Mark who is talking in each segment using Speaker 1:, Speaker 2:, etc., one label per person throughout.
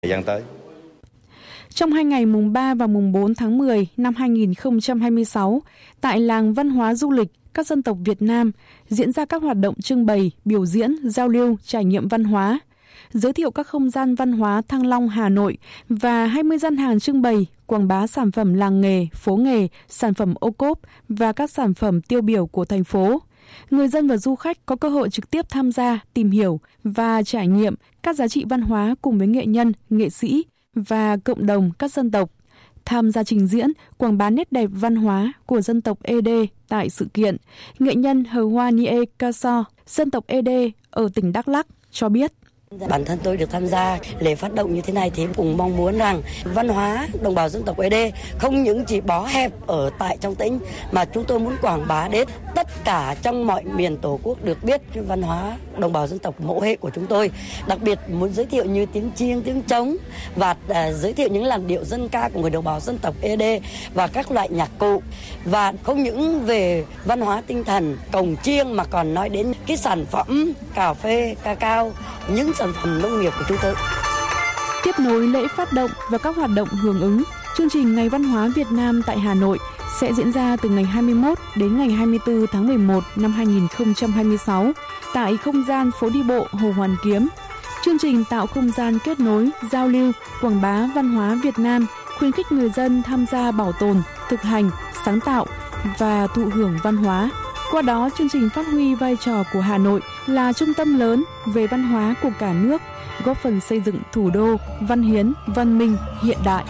Speaker 1: thời gian tới.
Speaker 2: Trong 2 ngày mùng 3 và mùng 4 tháng 10 năm 2026, tại làng văn hóa du lịch các dân tộc Việt Nam diễn ra các hoạt động trưng bày, biểu diễn, giao lưu, trải nghiệm văn hóa, giới thiệu các không gian văn hóa Thăng Long, Hà Nội và 20 gian hàng trưng bày, quảng bá sản phẩm làng nghề, phố nghề, sản phẩm ô cốp và các sản phẩm tiêu biểu của thành phố. Người dân và du khách có cơ hội trực tiếp tham gia, tìm hiểu và trải nghiệm các giá trị văn hóa cùng với nghệ nhân, nghệ sĩ và cộng đồng các dân tộc. Tham gia trình diễn, quảng bá nét đẹp văn hóa của dân tộc Ede tại sự kiện, nghệ nhân Hờ Hoa Nie Kaso, dân tộc Ede ở tỉnh Đắk Lắk cho biết.
Speaker 3: Bản thân tôi được tham gia lễ phát động như thế này thì cũng mong muốn rằng văn hóa đồng bào dân tộc Ede không những chỉ bó hẹp ở tại trong tỉnh mà chúng tôi muốn quảng bá đến tất cả trong mọi miền Tổ quốc được biết cái văn hóa đồng bào dân tộc mẫu hệ của chúng tôi. Đặc biệt muốn giới thiệu như tiếng chiêng, tiếng trống và giới thiệu những làn điệu dân ca của người đồng bào dân tộc Ede và các loại nhạc cụ. Và không những về văn hóa tinh thần, cồng chiêng mà còn nói đến cái sản phẩm cà phê, cacao, những sản phẩm nông nghiệp của chúng tôi.
Speaker 2: Tiếp nối lễ phát động và các hoạt động hưởng ứng, chương trình Ngày Văn hóa Việt Nam tại Hà Nội sẽ diễn ra từ ngày 21 đến ngày 24 tháng 11 năm 2026 tại không gian phố đi bộ Hồ Hoàn Kiếm. Chương trình tạo không gian kết nối, giao lưu, quảng bá văn hóa Việt Nam, khuyến khích người dân tham gia bảo tồn, thực hành, sáng tạo và thụ hưởng văn hóa. Qua đó, chương trình phát huy vai trò của Hà Nội là trung tâm lớn về văn hóa của cả nước, góp phần xây dựng thủ đô văn hiến, văn minh, hiện đại.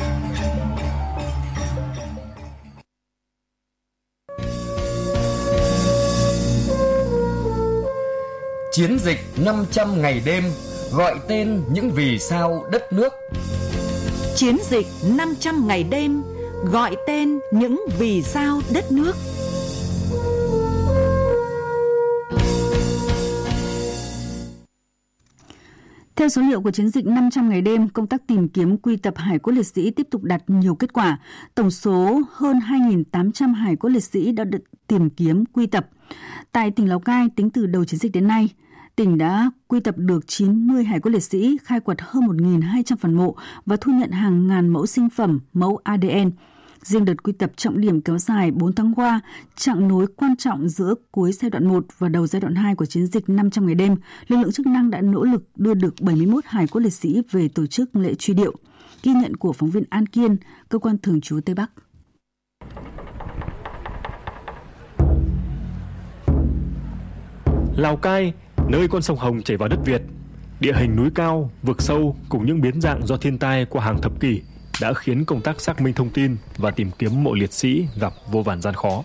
Speaker 4: Chiến dịch 500 ngày đêm gọi tên những vì sao đất nước.
Speaker 5: Chiến dịch 500 ngày đêm gọi tên những vì sao đất nước.
Speaker 6: Theo số liệu của chiến dịch 500 ngày đêm, công tác tìm kiếm quy tập hài cốt liệt sĩ tiếp tục đạt nhiều kết quả. Tổng số hơn 2.800 hài cốt liệt sĩ đã được tìm kiếm quy tập. Tại tỉnh Lào Cai, tính từ đầu chiến dịch đến nay, tỉnh đã quy tập được 90 hài cốt liệt sĩ, khai quật hơn 1.200 phần mộ và thu nhận hàng ngàn mẫu sinh phẩm, mẫu ADN. Riêng đợt quy tập trọng điểm kéo dài 4 tháng qua, chặng nối quan trọng giữa cuối giai đoạn 1 và đầu giai đoạn 2 của chiến dịch 500 ngày đêm, lực lượng chức năng đã nỗ lực đưa được 71 hài cốt liệt sĩ về tổ chức lễ truy điệu. Ghi nhận của phóng viên An Kiên, cơ quan thường trú Tây Bắc.
Speaker 7: Lào Cai, nơi con sông Hồng chảy vào đất Việt, địa hình núi cao, vực sâu cùng những biến dạng do thiên tai qua hàng thập kỷ đã khiến công tác xác minh thông tin và tìm kiếm mộ liệt sĩ gặp vô vàn gian khó.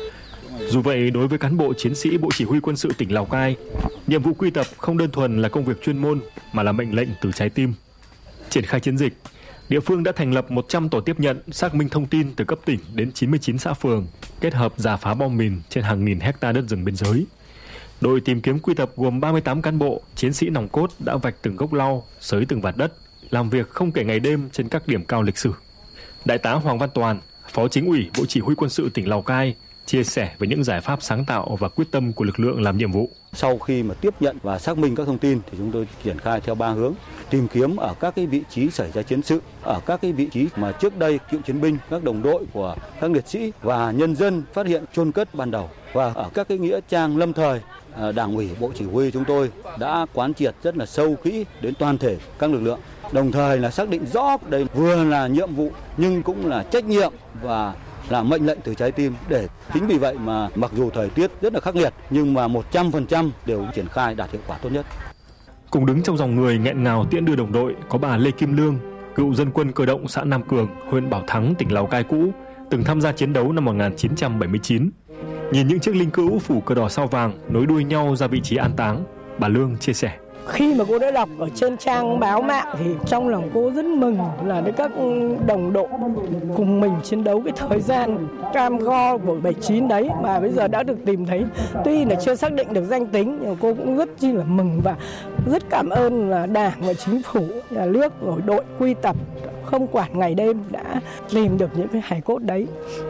Speaker 7: Dù vậy, đối với cán bộ chiến sĩ Bộ Chỉ huy Quân sự tỉnh Lào Cai, nhiệm vụ quy tập không đơn thuần là công việc chuyên môn mà là mệnh lệnh từ trái tim. Triển khai chiến dịch, địa phương đã thành lập 100 tổ tiếp nhận xác minh thông tin từ cấp tỉnh đến 99 xã phường, kết hợp rà phá bom mìn trên hàng nghìn hecta đất rừng biên giới. Đội tìm kiếm quy tập gồm 38 cán bộ, chiến sĩ nòng cốt đã vạch từng gốc lau, xới từng vạt đất, làm việc không kể ngày đêm trên các điểm cao lịch sử. Đại tá Hoàng Văn Toàn, Phó Chính ủy Bộ Chỉ huy Quân sự tỉnh Lào Cai, chia sẻ về những giải pháp sáng tạo và quyết tâm của lực lượng làm nhiệm vụ.
Speaker 8: Sau khi mà tiếp nhận và xác minh các thông tin thì chúng tôi triển khai theo 3 hướng: tìm kiếm ở các cái vị trí xảy ra chiến sự, ở các cái vị trí mà trước đây cựu chiến binh, các đồng đội của các liệt sĩ và nhân dân phát hiện chôn cất ban đầu, và ở các cái nghĩa trang lâm thời. Đảng ủy Bộ Chỉ huy chúng tôi đã quán triệt rất là sâu kỹ đến toàn thể các lực lượng, đồng thời là xác định rõ đây vừa là nhiệm vụ nhưng cũng là trách nhiệm và là mệnh lệnh từ trái tim. Để chính vì vậy mà mặc dù thời tiết rất là khắc nghiệt nhưng mà 100% đều triển khai đạt hiệu quả tốt nhất.
Speaker 7: Cùng đứng trong dòng người nghẹn ngào tiễn đưa đồng đội có bà Lê Kim Lương, cựu dân quân cơ động xã Nam Cường, huyện Bảo Thắng, tỉnh Lào Cai cũ, từng tham gia chiến đấu năm 1979. Nhìn những chiếc linh cữu phủ cờ đỏ sao vàng nối đuôi nhau ra vị trí an táng, bà Lương chia sẻ.
Speaker 9: Khi mà cô đã đọc ở trên trang báo mạng thì trong lòng cô rất mừng là các đồng đội cùng mình chiến đấu cái thời gian cam go của 79 đấy mà bây giờ đã được tìm thấy. Tuy là chưa xác định được danh tính nhưng cô cũng rất chi là mừng và rất cảm ơn là Đảng và Chính phủ, nhà nước, rồi đội quy tập không quản ngày đêm đã tìm được những cái hài cốt đấy.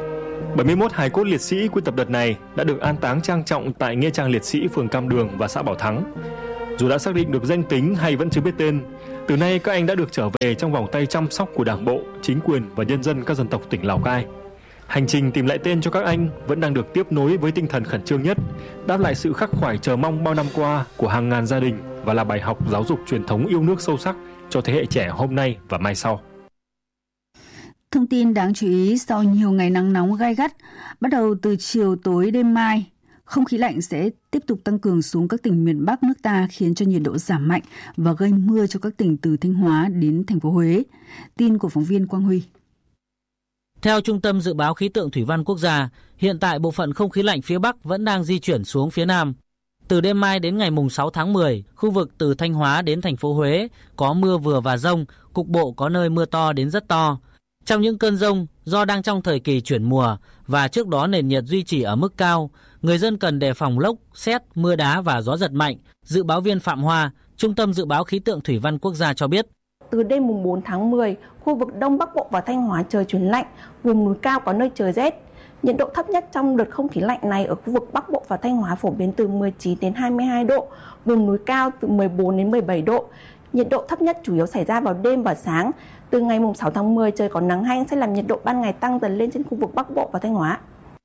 Speaker 7: 71 hài cốt liệt sĩ quy tập đợt này đã được an táng trang trọng tại nghĩa trang liệt sĩ phường Cam Đường và xã Bảo Thắng. Dù đã xác định được danh tính hay vẫn chưa biết tên, từ nay các anh đã được trở về trong vòng tay chăm sóc của Đảng bộ, chính quyền và nhân dân các dân tộc tỉnh Lào Cai. Hành trình tìm lại tên cho các anh vẫn đang được tiếp nối với tinh thần khẩn trương nhất, đáp lại sự khắc khoải chờ mong bao năm qua của hàng ngàn gia đình và là bài học giáo dục truyền thống yêu nước sâu sắc cho thế hệ trẻ hôm nay và mai sau.
Speaker 6: Thông tin đáng chú ý, sau nhiều ngày nắng nóng gay gắt, bắt đầu từ chiều tối đêm mai, không khí lạnh sẽ tiếp tục tăng cường xuống các tỉnh miền Bắc nước ta, khiến cho nhiệt độ giảm mạnh và gây mưa cho các tỉnh từ Thanh Hóa đến thành phố Huế. Tin của phóng viên Quang Huy.
Speaker 1: Theo Trung tâm Dự báo Khí tượng Thủy văn Quốc gia, hiện tại bộ phận không khí lạnh phía Bắc vẫn đang di chuyển xuống phía Nam. Từ đêm mai đến ngày 6 tháng 10, khu vực từ Thanh Hóa đến thành phố Huế có mưa vừa và dông, cục bộ có nơi mưa to đến rất to. Trong những cơn dông, do đang trong thời kỳ chuyển mùa và trước đó nền nhiệt duy trì ở mức cao, người dân cần đề phòng lốc, sét, mưa đá và gió giật mạnh. Dự báo viên Phạm Hoa, Trung tâm Dự báo Khí tượng Thủy văn Quốc gia cho biết.
Speaker 10: Từ đêm 4 tháng 10, khu vực Đông Bắc Bộ và Thanh Hóa trời chuyển lạnh, vùng núi cao có nơi trời rét. Nhiệt độ thấp nhất trong đợt không khí lạnh này ở khu vực Bắc Bộ và Thanh Hóa phổ biến từ 19 đến 22 độ, vùng núi cao từ 14 đến 17 độ. Nhiệt độ thấp nhất chủ yếu xảy ra vào đêm và sáng. Từ ngày 6 tháng 10 trời có nắng hanh sẽ làm nhiệt độ ban ngày tăng dần lên trên khu vực Bắc Bộ và Thanh Hóa.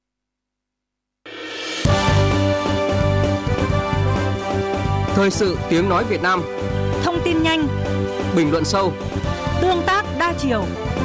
Speaker 11: Thời sự tiếng nói Việt Nam.
Speaker 5: Thông tin nhanh,
Speaker 11: bình luận sâu,
Speaker 5: tương tác đa chiều.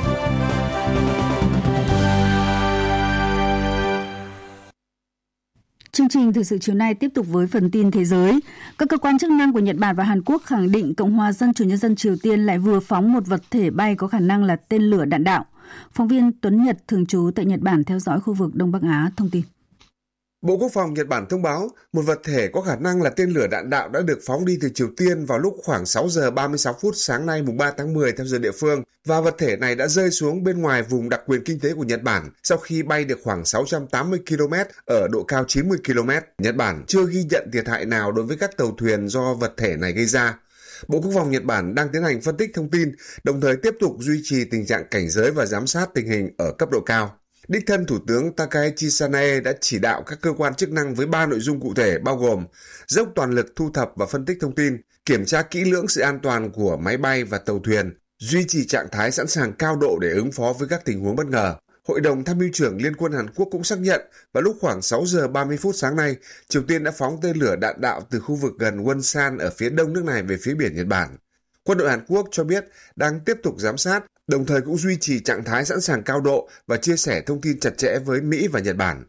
Speaker 6: Chương trình thời sự chiều nay tiếp tục với phần tin thế giới. Các cơ quan chức năng của Nhật Bản và Hàn Quốc khẳng định Cộng hòa Dân chủ Nhân dân Triều Tiên lại vừa phóng một vật thể bay có khả năng là tên lửa đạn đạo. Phóng viên Tuấn Nhật thường trú tại Nhật Bản theo dõi khu vực Đông Bắc Á thông tin.
Speaker 12: Bộ Quốc phòng Nhật Bản thông báo một vật thể có khả năng là tên lửa đạn đạo đã được phóng đi từ Triều Tiên vào lúc khoảng 6 giờ 36 phút sáng nay 3 tháng 10 theo giờ địa phương, và vật thể này đã rơi xuống bên ngoài vùng đặc quyền kinh tế của Nhật Bản sau khi bay được khoảng 680 km ở độ cao 90 km. Nhật Bản chưa ghi nhận thiệt hại nào đối với các tàu thuyền do vật thể này gây ra. Bộ Quốc phòng Nhật Bản đang tiến hành phân tích thông tin, đồng thời tiếp tục duy trì tình trạng cảnh giới và giám sát tình hình ở cấp độ cao. Đích thân Thủ tướng Takaichi Sanae đã chỉ đạo các cơ quan chức năng với 3 nội dung cụ thể bao gồm dốc toàn lực thu thập và phân tích thông tin, kiểm tra kỹ lưỡng sự an toàn của máy bay và tàu thuyền, duy trì trạng thái sẵn sàng cao độ để ứng phó với các tình huống bất ngờ. Hội đồng Tham mưu trưởng Liên quân Hàn Quốc cũng xác nhận vào lúc khoảng 6 giờ 30 phút sáng nay, Triều Tiên đã phóng tên lửa đạn đạo từ khu vực gần Wonsan ở phía đông nước này về phía biển Nhật Bản. Quân đội Hàn Quốc cho biết đang tiếp tục giám sát, đồng thời cũng duy trì trạng thái sẵn sàng cao độ và chia sẻ thông tin chặt chẽ với Mỹ và Nhật Bản.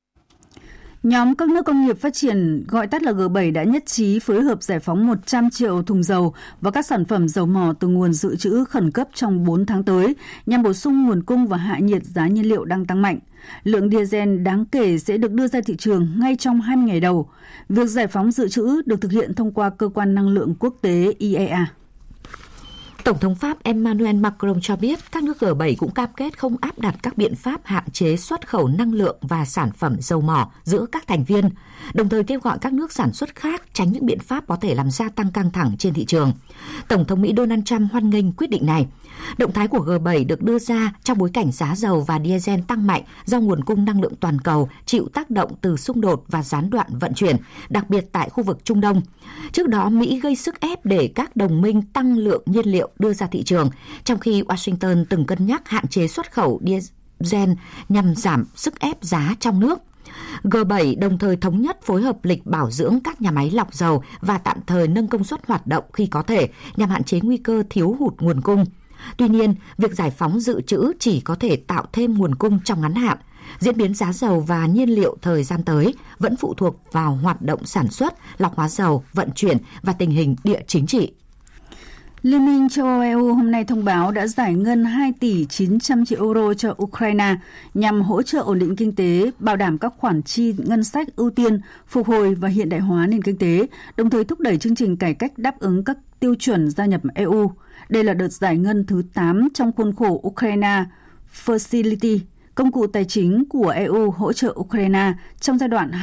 Speaker 6: Nhóm các nước công nghiệp phát triển, gọi tắt là G7, đã nhất trí phối hợp giải phóng 100 triệu thùng dầu và các sản phẩm dầu mỏ từ nguồn dự trữ khẩn cấp trong 4 tháng tới, nhằm bổ sung nguồn cung và hạ nhiệt giá nhiên liệu đang tăng mạnh. Lượng diesel đáng kể sẽ được đưa ra thị trường ngay trong 20 ngày đầu. Việc giải phóng dự trữ được thực hiện thông qua Cơ quan Năng lượng Quốc tế IEA.
Speaker 5: Tổng thống Pháp Emmanuel Macron cho biết các nước G7 cũng cam kết không áp đặt các biện pháp hạn chế xuất khẩu năng lượng và sản phẩm dầu mỏ giữa các thành viên, đồng thời kêu gọi các nước sản xuất khác tránh những biện pháp có thể làm gia tăng căng thẳng trên thị trường. Tổng thống Mỹ Donald Trump hoan nghênh quyết định này. Động thái của G7 được đưa ra trong bối cảnh giá dầu và diesel tăng mạnh do nguồn cung năng lượng toàn cầu chịu tác động từ xung đột và gián đoạn vận chuyển, đặc biệt tại khu vực Trung Đông. Trước đó, Mỹ gây sức ép để các đồng minh tăng lượng nhiên liệu đưa ra thị trường, trong khi Washington từng cân nhắc hạn chế xuất khẩu diesel nhằm giảm sức ép giá trong nước. G7 đồng thời thống nhất phối hợp lịch bảo dưỡng các nhà máy lọc dầu và tạm thời nâng công suất hoạt động khi có thể nhằm hạn chế nguy cơ thiếu hụt nguồn cung. Tuy nhiên, việc giải phóng dự trữ chỉ có thể tạo thêm nguồn cung trong ngắn hạn. Diễn biến giá dầu và nhiên liệu thời gian tới vẫn phụ thuộc vào hoạt động sản xuất, lọc hóa dầu, vận chuyển và tình hình địa chính trị.
Speaker 6: Liên minh châu Âu EU hôm nay thông báo đã giải ngân 2 tỷ 900 triệu euro cho Ukraine nhằm hỗ trợ ổn định kinh tế, bảo đảm các khoản chi ngân sách ưu tiên, phục hồi và hiện đại hóa nền kinh tế, đồng thời thúc đẩy chương trình cải cách đáp ứng các tiêu chuẩn gia nhập EU. Đây là đợt giải ngân thứ 8 trong khuôn khổ Ukraine Facility, công cụ tài chính của EU hỗ trợ Ukraine trong giai đoạn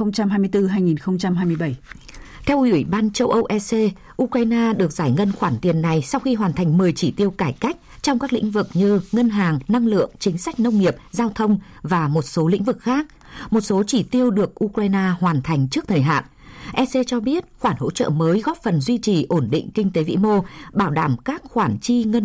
Speaker 6: 2024-2027.
Speaker 5: Theo Ủy ban châu Âu EC, Ukraine được giải ngân khoản tiền này sau khi hoàn thành 10 chỉ tiêu cải cách trong các lĩnh vực như ngân hàng, năng lượng, chính sách nông nghiệp, giao thông và một số lĩnh vực khác. Một số chỉ tiêu được Ukraine hoàn thành trước thời hạn. EC cho biết khoản hỗ trợ mới góp phần duy trì ổn định kinh tế vĩ mô, bảo đảm các khoản chi ngân